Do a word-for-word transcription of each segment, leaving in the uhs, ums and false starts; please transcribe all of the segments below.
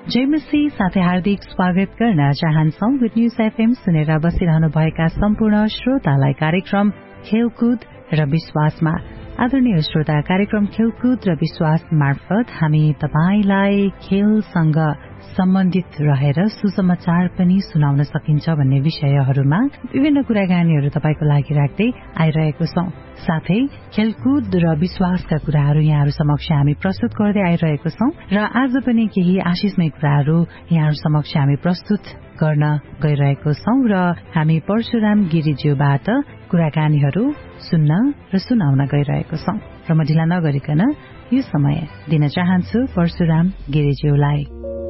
जयमसी साथै हार्दिक स्वागत गर्न चाहन्छौ। गुड न्यूज एफएम सुनेर बसिरहनुभएका सम्पूर्ण श्रोतालाई कार्यक्रम खेलकुद र विश्वासमा आदरणीय श्रोता, कार्यक्रम खेलकुद र विश्वास मार्फत हामी तपाईलाई खेलसँग सम्बन्धित रहेर सुसमाचार पनि सुनाउन सकिन्छ भन्ने विषयहरूमा विभिन्न कुराकानीहरू तपाईको लागि राख्दै आइरहेको छौं। साथै खेलकुद र विश्वासका कुराहरू यहाँहरू समक्ष हामी प्रस्तुत गर्दै आइरहेको छौं र आज पनि केही आशिषमय कुराहरू यहाँहरू समक्ष हामी प्रस्तुत गर्न गइरहेको छौं र हामी परशुराम गिरिज्यूबाट कुराकानीहरू सुन्न र सुनाउन गइरहेको छौं र म ढिला नगरिकन यो समय दिन चाहन्छु परशुराम गिरिज्यूलाई।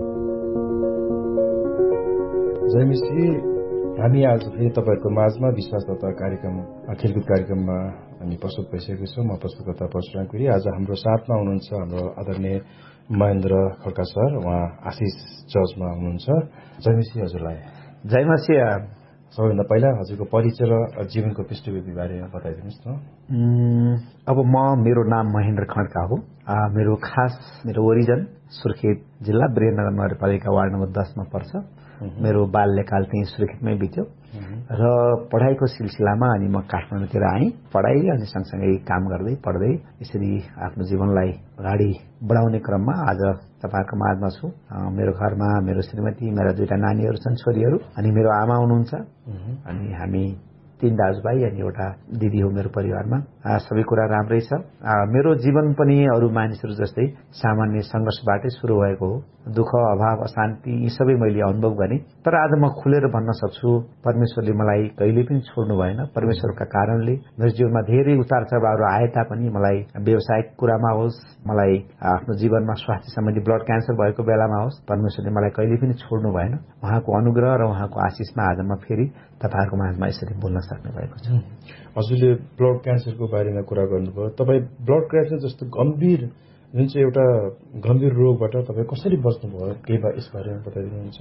जयमिसी, हामी आज फेरि तपाईँहरूको माझमा विश्वासकर्ता कार्यक्रम खेलकुद कार्यक्रममा हामी प्रस्तुत भइसकेको छौँ। म प्रस्तुतकर्ता परशुराम गिरी। आज हाम्रो साथमा हुनुहुन्छ हाम्रो आदरणीय महेन्द्र खड्का सर, उहाँ आशिष जजमा हुनुहुन्छ। जयमिसी हजुरलाई। जयमसी। सबैभन्दा पहिला हजुरको परिचय र जीवनको पृष्ठभूमि बारेमा बताइदिनुहोस् न। अब म मेरो नाम महेन्द्र खड्का हो। मेरो खास मेरो ओरिजिन सुर्खेत जिल्ला वीरेन्द्रनगर नगरपालिका वार्ड नम्बर दसमा पर्छ। मेरो बाल्यकाल त्यही सुर्खेतमै बित्यो र पढाइको सिलसिलामा अनि म काठमाडौँतिर आएँ। पढाइ अनि सँगसँगै काम गर्दै पढ्दै यसरी आफ्नो जीवनलाई अगाडि बढाउने क्रममा आज तपाईँको माझमा छु। मेरो घरमा मेरो श्रीमती, मेरा दुईटा नानीहरू छन्, छोरीहरू, अनि मेरो आमा हुनुहुन्छ अनि हामी तीन दाजुभाइ अनि एउटा दिदी हो मेरो परिवारमा। सबै कुरा राम्रै छ। मेरो जीवन पनि अरू मानिसहरू जस्तै सामान्य सङ्घर्षबाटै सुरु भएको हो। दुःख, अभाव, अशान्ति यी सबै मैले अनुभव गरेँ। तर आज म खुलेर भन्न सक्छु, परमेश्वरले मलाई कहिले पनि छोड्नु भएन। परमेश्वरका कारणले मेरो जीवनमा धेरै उतार चढावहरू आए तापनि मलाई व्यवसायिक कुरामा होस्, मलाई आफ्नो जीवनमा स्वास्थ्य सम्बन्धी ब्लड क्यान्सर भएको बेलामा होस्, परमेश्वरले मलाई कहिले पनि छोड्नु भएन। उहाँको अनुग्रह र उहाँको आशिषमा आज म फेरि तपाईँहरूको माझमा यसरी बोल्न सक्ने भएको छ। हजुरले ब्लड क्यान्सरको बारेमा कुरा गर्नुभयो। तपाईँ ब्लड क्यान्सर जस्तो गम्भीर जुन चाहिँ एउटा गम्भीर रोगबाट तपाईँ कसरी बच्नुभयो, केही यस बारेमा बताइदिनुहुन्छ?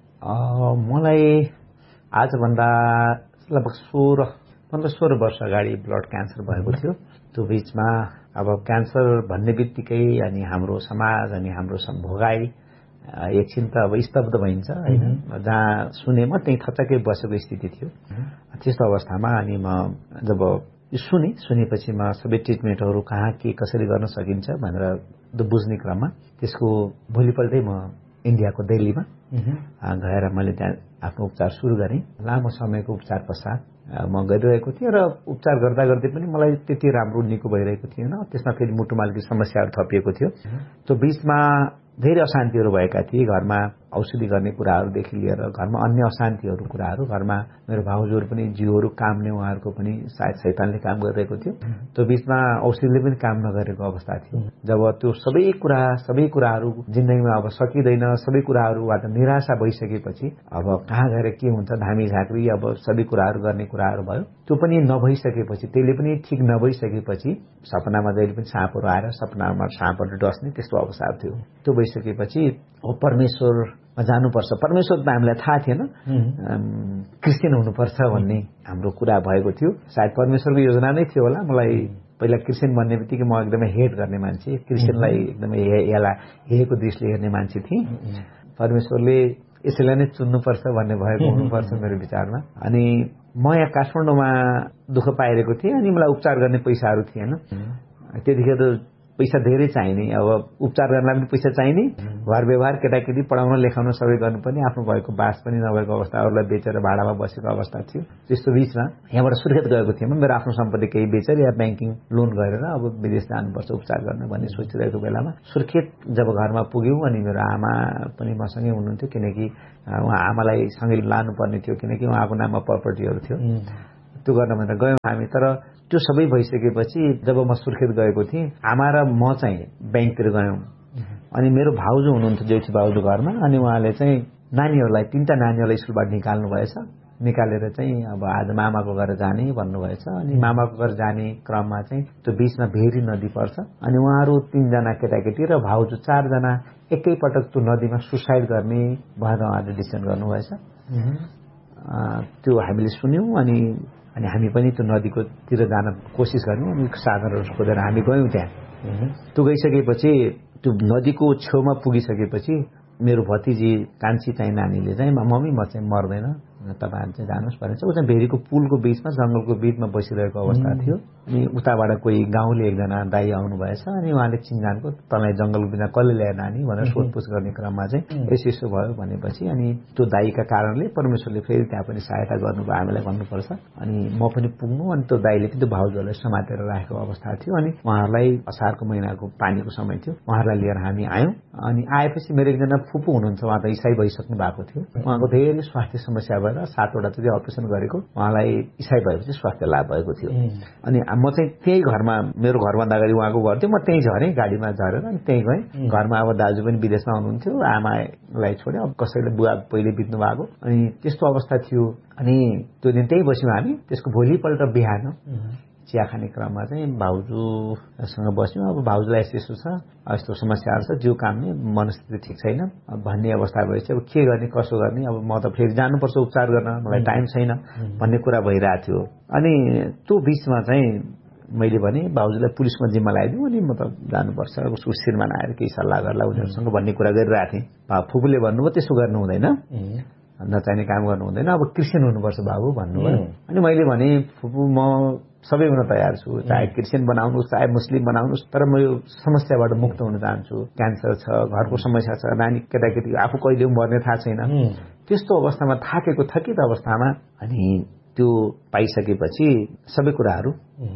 मलाई आजभन्दा लगभग सोह्र पन्ध्र सोह्र वर्ष अगाडि ब्लड क्यान्सर भएको थियो। त्यो बिचमा अब क्यान्सर भन्ने बित्तिकै अनि हाम्रो समाज अनि हाम्रो भोगाई एकछिन त अब स्तब्ध भइन्छ होइन। जहाँ सुने म त्यही थचक्कै बसेको स्थिति थियो। त्यस्तो अवस्थामा अनि म जब सुने सुनेपछि म सबै ट्रिटमेन्टहरू कहाँ के कसरी गर्न सकिन्छ भनेर बुझ्ने क्रममा त्यसको भोलिपल्टै म इन्डियाको दिल्लीमा गएर मैले त्यहाँ आफ्नो उपचार सुरु गरेँ। लामो समयको उपचार पश्चात म गरिरहेको थिएँ र उपचार गर्दा गर्दै पनि मलाई त्यति राम्रो निको भइरहेको थिएन। त्यसमा फेरि मुटुमालकी समस्याहरू थपिएको थियो। त्यो बिचमा धेरै अशान्तिहरू भएका थिए। घरमा औषधि गर्ने कुराहरूदेखि लिएर घरमा अन्य अशान्तिहरू कुराहरू, घरमा मेरो भाउजूहरू पनि जिउहरू काम्ने, उहाँहरूको पनि सायद शैतानले काम गरिरहेको थियो। त्यो बिचमा औषधिले पनि काम नगरेको अवस्था थियो। जब त्यो सबै कुरा सबै कुराहरू जिन्दगीमा अब सकिँदैन, सबै कुराहरूबाट निराशा भइसकेपछि अब कहाँ गएर के हुन्छ, धामी झाँक्री अब सबै कुराहरू गर्ने कुराहरू भयो। त्यो पनि नभइसकेपछि, त्यसले पनि ठिक नभइसकेपछि सपनामा जहिले पनि साँपहरू आएर सपनामा साँपहरू डस्ने त्यस्तो अवस्था थियो। त्यो भइसकेपछि अब परमेश्वरमा जानुपर्छ। परमेश्वर त हामीलाई थाहा थिएन, क्रिस्चियन हुनुपर्छ भन्ने हाम्रो कुरा भएको थियो। सायद परमेश्वरको योजना नै थियो होला। मलाई पहिला क्रिस्चियन भन्ने बित्तिकै म एकदमै हेट गर्ने मान्छे, क्रिस्चियनलाई एकदमै यसलाई हेरेको दृष्टिले हेर्ने मान्छे थिएँ। परमेश्वरले यसैलाई नै चुन्नुपर्छ भन्ने भएको हुनुपर्छ मेरो विचारमा। अनि म यहाँ काठमाडौँमा दुःख पाइरहेको थिएँ अनि मलाई उपचार गर्ने पैसाहरू थिएन। त्यतिखेर त पैसा धेरै चाहिने, अब उपचार गर्नलाई पनि पैसा चाहिने, घर व्यवहार केटाकेटी पढाउन लेखाउन सबै गर्नुपर्ने, आफ्नो भएको बास पनि नभएको अवस्था, अरूलाई बेचेर भाडामा बसेको अवस्था थियो। त्यस्तो बिचमा यहाँबाट सुर्खेत गएको थिएँ। मेरो आफ्नो सम्पत्ति केही बेचेर या ब्याङ्किङ लोन गरेर अब विदेश जानुपर्छ उपचार गर्न भन्ने सोचिरहेको बेलामा सुर्खेत जब घरमा पुग्यौँ अनि मेरो आमा पनि मसँगै हुनुहुन्थ्यो, किनकि उहाँ आमालाई सँगै लानुपर्ने थियो किनकि उहाँको नाममा प्रपर्टीहरू थियो। त्यो गर्न भनेर गयौँ हामी। तर त्यो सबै भइसकेपछि जब म सुर्खेत गएको थिएँ, आमा र म चाहिँ ब्याङ्कतिर गयौँ। अनि मेरो भाउजू हुनुहुन्थ्यो, जेठी भाउजू घरमा। अनि उहाँले चाहिँ नानीहरूलाई तीनटा नानीहरूलाई स्कुलबाट निकाल्नु भएछ। निकालेर चाहिँ अब आज मामाको घर जाने भन्नुभएछ। अनि मामाको घर जाने क्रममा चाहिँ त्यो बिचमा भेरी नदी पर्छ। अनि उहाँहरू तीनजना केटाकेटी र भाउजू चारजना एकैपटक त्यो नदीमा सुसाइड गर्ने भएर उहाँले डिसिसन गर्नुभएछ। त्यो हामीले सुन्यौँ अनि अनि हामी पनि त्यो नदीको तिर जान कोसिस गर्यौँ। अनि साधनहरू खोजेर हामी गयौँ त्यहाँ। त्यो गइसकेपछि त्यो नदीको छेउमा पुगिसकेपछि मेरो भतिजी कान्छी चाहिँ नानीले चाहिँ मम्मी म चाहिँ मर्दैन तपाईहरु चाहिँ जानुस् भनेछ। उ चाहिँ भेरीको पुलको बीचमा जंगलको बीचमा बसिरहेको अवस्था थियो। अनि उताबाट कोही गाउँले एकजना दाइ आउनु भएछ अनि उहाँले चिन्जानको तँलाई जंगलको बीचमा कसले ल्याए नानी भनेर सोधपुछ गर्ने क्रममा चाहिँ यसो यसो भयो भनेपछि अनि त्यो दाइका कारणले परमेश्वरले फेरि त्यहाँ पनि सहायता गर्नुभयो हामीलाई भन्नुपर्छ। अनि म पनि पुग्नु अनि त्यो दाइले पनि त्यो भाउजूलाई समातेर राखेको अवस्था थियो। अनि उहाँहरूलाई असारको महिनाको पानीको समय थियो। उहाँहरूलाई लिएर हामी आयौं। अनि आएपछि मेरो एकजना फुपू हुनुहुन्छ, उहाँ त इसाई भइसक्नु भएको थियो। उहाँको धेरै स्वास्थ्य समस्या भएर सातवटा चाहिँ अपरेसन गरेको, उहाँलाई इसाई भएपछि स्वास्थ्य लाभ भएको थियो। अनि म चाहिँ त्यही घरमा, मेरो घरभन्दा अगाडि उहाँको घर थियो, म त्यही झरेँ गाडीमा झरेर अनि त्यही गएँ। घरमा अब दाजु पनि विदेशमा हुनुहुन्थ्यो, आमालाई छोड्यो, अब कसैले बुवा पहिले बित्नु भएको। अनि त्यस्तो अवस्था थियो। अनि त्यो दिन त्यही बस्यौँ हामी। त्यसको भोलिपल्ट बिहान चिया खाने क्रममा चाहिँ भाउजूसँग बस्यौँ। अब भाउजूलाई यस्तो यस्तो छ, यस्तो समस्याहरू छ, जिउ काम्ने, मनस्थिति ठिक छैन भन्ने अवस्था भएपछि अब के गर्ने कसो गर्ने, अब म त फेरि जानुपर्छ उपचार गर्न, मलाई टाइम छैन भन्ने कुरा भइरहेको थियो। अनि त्यो बिचमा चाहिँ मैले भने भाउजूलाई पुलिसमा जिम्मा लगाइदिउँ अनि म त जानुपर्छ, उसको श्रीमान आएर केही सल्लाह गर्ला उनीहरूसँग भन्ने कुरा गरिरहेको थिएँ। फुपूले भन्नुभयो त्यसो गर्नु हुँदैन, नचाहिने काम गर्नु हुँदैन, अब क्रिस्चियन हुनुपर्छ बाबु भन्नुभयो। अनि मैले भने फुपू म सबै हुन तयार छु, चाहे क्रिस्चियन बनाउनुहोस् चाहे मुस्लिम बनाउनुहोस्, तर म यो समस्याबाट मुक्त हुन चाहन्छु। क्यान्सर छ, घरको समस्या छ, नानी केटाकेटी आफू कहिले मर्ने थाहा छैन, त्यस्तो अवस्थामा थाकेको थकित अवस्थामा अनि त्यो पाइसकेपछि सबै कुराहरू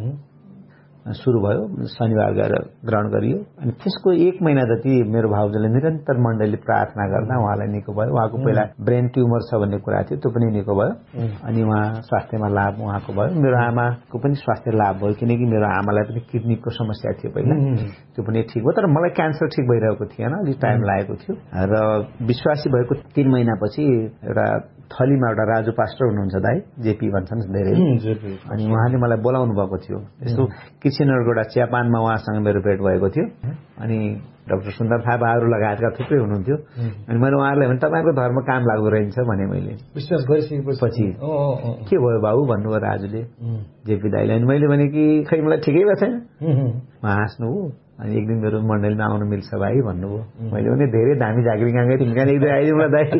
सुरु भयो। शनिबार गएर ग्रहण गरियो। अनि त्यसको एक महिना जति मेरो भाउजूले निरन्तर मण्डली प्रार्थना गर्दा उहाँलाई निको भयो। उहाँको पहिला ब्रेन ट्युमर छ भन्ने कुरा थियो, त्यो पनि निको भयो। अनि उहाँ स्वास्थ्यमा लाभ उहाँको भयो। मेरो आमाको पनि स्वास्थ्य लाभ भयो, किनकि मेरो आमालाई पनि किडनीको समस्या थियो पहिला, त्यो पनि ठिक भयो। तर मलाई क्यान्सर ठिक भइरहेको थिएन, अलिक टाइम लागेको थियो। र विश्वासी भएको तीन महिनापछि एउटा थलीमा एउटा राजु पास्टर हुनुहुन्छ दाइ, जेपी भन्छन् धेरै, अनि उहाँले मलाई बोलाउनु भएको थियो। यस्तो किचनहरूको एउटा चियापानमा उहाँसँग मेरो भेट भएको थियो। अनि डाक्टर सुन्दर थापाहरू लगायतका थुप्रै हुनुहुन्थ्यो। अनि मैले उहाँहरूलाई भने तपाईँको धर्म काम लाग्दो रहेछ भने मैले विश्वास गरिसकेपछि के भयो बाबु भन्नुभयो राजुले, जेपी दाइले। अनि मैले भने कि खै मलाई ठिकै भएको छैन। उहाँ हाँस्नु हो। अनि एक दिन मेरो मण्डलीमा आउनु मिल्छ भाइ भन्नुभयो। मैले भने धेरै दामी झाँक्री गाँगे तिमीका एक दिन आइदिउँ न दाइ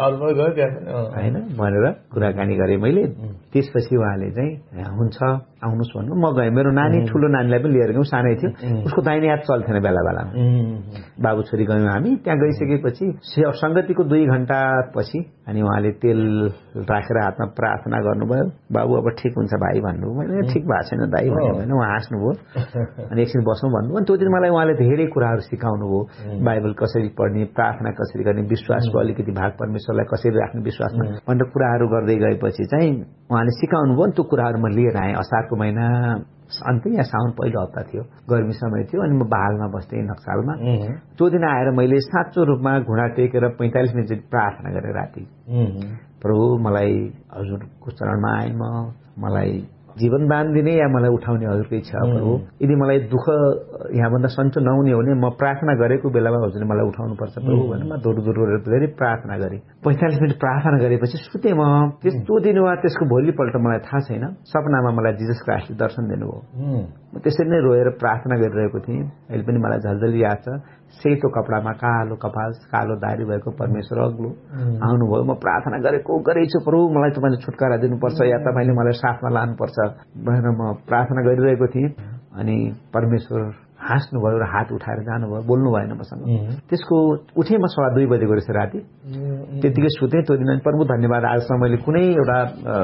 होइन भनेर कुराकानी गरेँ मैले। त्यसपछि उहाँले चाहिँ हुन्छ आउनुहोस् भन्नु। म गएँ। मेरो नानी ठुलो नानीलाई पनि लिएर गयौँ, सानै थियो, उसको दाहिने हात चल्थेन बेला बेलामा। बाबु छोरी गयौँ हामी। त्यहाँ गइसकेपछि सङ्गतिको दुई घण्टा पछि अनि उहाँले तेल राखेर हातमा प्रार्थना गर्नुभयो। बाबु अब ठिक हुन्छ भाइ भन्नुभयो। मैले ठिक भएको छैन दाइ भन्नु। उहाँ हाँस्नुभयो। अनि एकछिन बसौँ भन्नुभयो। अनि त्यो दिन मलाई उहाँले धेरै कुराहरू सिकाउनु भयो, बाइबल कसरी पढ्ने, प्रार्थना कसरी गर्ने, विश्वासको अलिकति भाग परमेश्वरलाई कसरी राख्ने विश्वासमा भनेर कुराहरू गर्दै गएपछि चाहिँ उहाँले सिकाउनु भयो। त्यो कुराहरू म लिएर आएँ। असारको महिना अन्त्य या साउन पहिलो हप्ता थियो, गर्मी समय थियो। अनि म बहालमा बस्थेँ नक्सालमा। त्यो दिन आएर मैले साँचो रूपमा घुँडा टेकेर पैँतालिस मिनट चाहिँ प्रार्थना गरेँ राति। प्रभु मलाई हजुरको चरणमा आएँ, म मलाई जीवन दान दिने या मलाई उठाउने हजुरकै इच्छा प्रभु। यदि मलाई दुःख यहाँभन्दा सन्चो नहुने हो भने म प्रार्थना गरेको बेलामा हजुरले मलाई उठाउनु पर्छ प्रभु भनेर म दोहोरो दोहोरो धेरै प्रार्थना गरेँ। पैँतालिस मिनट प्रार्थना गरेपछि सुतेँ म। त्यस्तो दिन वा त्यसको भोलिपल्ट मलाई थाहा छैन, सपनामा मलाई जिजस क्राइस्टले दर्शन दिनुभयो। म त्यसरी नै रोएर प्रार्थना गरिरहेको थिएँ। अहिले पनि मलाई झल्झली याद छ। सेतो कपडामा कालो कपाल कालो दारी भएको परमेश्वर अग्लो आउनुभयो। म प्रार्थना गरेको गरेछु प्रभु मलाई तपाईँले छुटकारा दिनुपर्छ या तपाईँले मलाई साथमा लानुपर्छ भनेर म प्रार्थना गरिरहेको थिएँ। अनि परमेश्वर हाँस्नुभयो र हात उठाएर जानुभयो, बोल्नु भएन मसँग। त्यसको उठेँ म सवा दुई बजेको रहेछ राति। त्यतिकै सुतेँ त्यो दिन। प्रभु धन्यवाद, आजसम्म मैले कुनै एउटा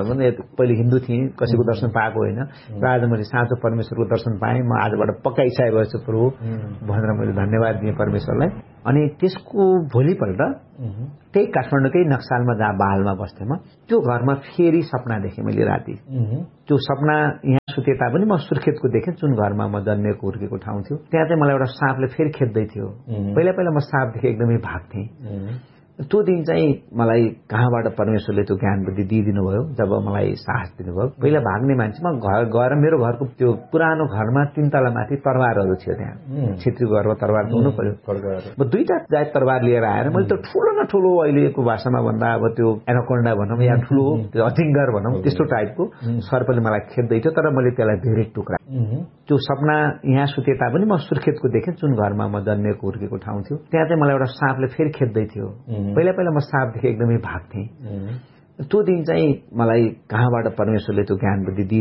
पहिले हिन्दू थिएँ, कसैको दर्शन पाएको होइन, र आज मैले साँचो परमेश्वरको दर्शन पाएँ। म आजबाट पक्का इच्छा भएछु प्रभु भनेर मैले धन्यवाद दिएँ परमेश्वरलाई। अनि त्यसको भोलिपल्ट त्यही काठमाडौँकै नक्सालमा जहाँ बहालमा बस्थेँ म, त्यो घरमा फेरि सपना देखेँ मैले राति। त्यो सपना यहाँ सुते तापनि म सुर्खेतको देखेँ, जुन घरमा म जन्मेको हुर्केको ठाउँ थियो। त्यहाँ चाहिँ मलाई एउटा साँपले फेरि खेद्दै थियो। पहिला पहिला म साँप देखेँ एकदमै भाग्थेँ। त्यो दिन चाहिँ मलाई कहाँबाट परमेश्वरले त्यो ज्ञान बुद्धि दिइदिनु भयो, जब मलाई साहस दिनुभयो। पहिला भाग्ने मान्छे म घर गएर मेरो घरको त्यो पुरानो घरमा तीन तला माथि तरवारहरू थियो। त्यहाँ क्षेत्रीको घरमा तरवार हुनु पर्यो। म दुईटा जात तरवार लिएर आएर मैले त ठुलो न ठुलो, अहिलेको भाषामा भन्दा अब त्यो एनाकोन्डा भनौँ या ठुलो अजिङ्गर भनौँ, त्यस्तो टाइपको सर्पले मलाई खेद्दै थियो। तर मैले त्यसलाई धेरै टुक्रा, त्यो सपना यहाँ सुते तापनि म सुर्खेतको देखेँ, जुन घरमा म जन्मेको हुर्केको ठाउँ थियो। त्यहाँ चाहिँ मलाई एउटा साँपले फेरि खेद्दै थियो। पहिला पहिला म साँपदेखि एकदमै भाग्थेँ। त्यो दिन चाहिँ मलाई कहाँबाट परमेश्वरले त्यो ज्ञान बुद्धि